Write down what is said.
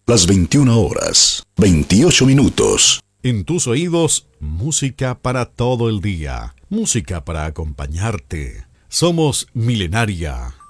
Las 21 horas, 28 minutos. En tus oídos, música para todo el día. Música para acompañarte. Somos Milenaria.